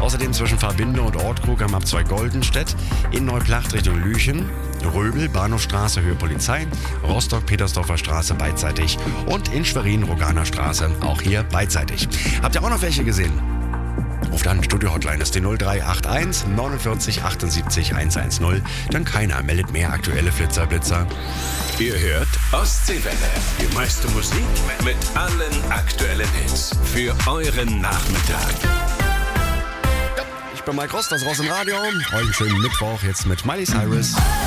Außerdem zwischen Verbinde und Ortkrug am Abzweig Goldenstedt, in Neuplacht Richtung Lüchen, Röbel, Bahnhofstraße, Höhe Polizei, Rostock-Petersdorfer Straße beidseitig und in Schwerin, Roganer Straße, auch hier beidseitig. Habt ihr auch noch welche gesehen? Ruft an, Studio-Hotline ist die 0381 49 78 110. Dann keiner meldet mehr aktuelle Flitzer. Ihr hört Ostseewelle. Die meiste Musik mit allen aktuellen Hits für euren Nachmittag. Ich bin Mike Rost, das Raus im Radio. Heute einen schönen Mittwoch jetzt mit Miley Cyrus.